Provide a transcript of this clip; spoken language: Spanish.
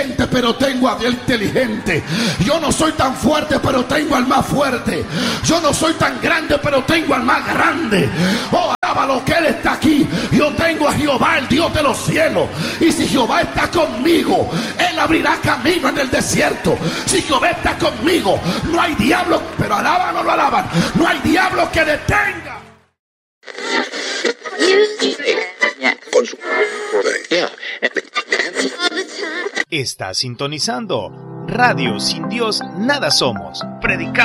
pero tengo a Dios inteligente. Yo no soy tan fuerte, pero tengo al más fuerte. Yo no soy tan grande, pero tengo al más grande. Oh, alaba lo que Él está aquí. Yo tengo a Jehová, el Dios de los cielos. Y si Jehová está conmigo, Él abrirá camino en el desierto. Si Jehová está conmigo, no hay diablo, pero alaban o no lo alaban, no hay diablo que detenga. Está sintonizando Radio Sin Dios Nada Somos. Predicamos